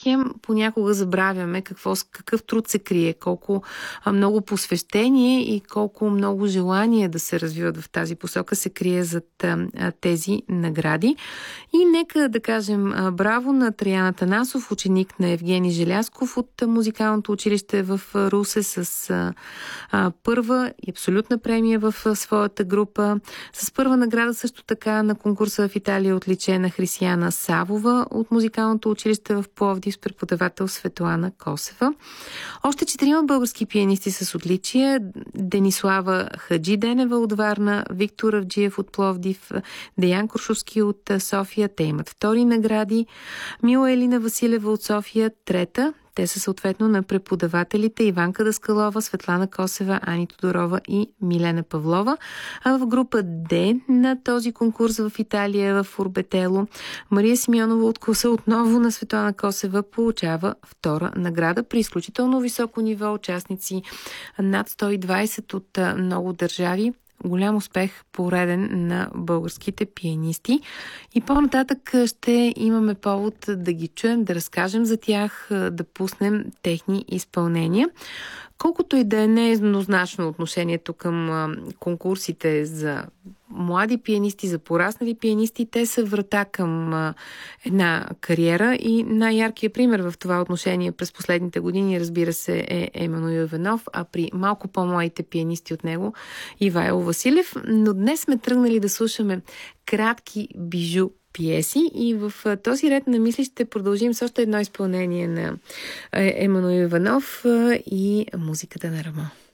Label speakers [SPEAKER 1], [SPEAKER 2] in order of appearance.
[SPEAKER 1] хем понякога забравяме какъв труд се крие, колко много посвещение и колко много желание да се развиват в тази посока се крие зад тези награди. И нека да кажем браво на Траян Атанасов, ученик на Евгений Желязков от Музикалното училище в Русе с първа и абсолютна премия в своята група. С първа награда също така на конкурса в Италия отличена Християна Савова от Музикалното училище в Пловдив с преподавател Светлана Косева. Още 4 български пианисти с отличие: Денислава Хаджиденева от Варна, Виктор Авджиев от Пловдив, Деян Куршовски от София. Те имат втори награди. Мила Елина Василева от София трета. Те са съответно на преподавателите Иванка Даскалова, Светлана Косева, Ани Тодорова и Милена Павлова. А в група Д на този конкурс в Италия, в Орбетело, Мария Симеонова от класа отново на Светлана Косева получава втора награда при изключително високо ниво, участници над 120 от много държави. Голям успех пореден на българските пианисти. И по-нататък ще имаме повод да ги чуем, да разкажем за тях, да пуснем техни изпълнения. Колкото и да е нееднозначно отношението към конкурсите за млади пианисти, за пораснали пианисти, те са врата към една кариера и най-яркият пример в това отношение през последните години, разбира се, е Емануил Иванов, а при малко по-младите пианисти от него Ивайло Василев. Но днес сме тръгнали да слушаме кратки бижу пиеси и в този ред на мисли ще продължим с още едно изпълнение на Емануил Иванов и музиката на Рамо.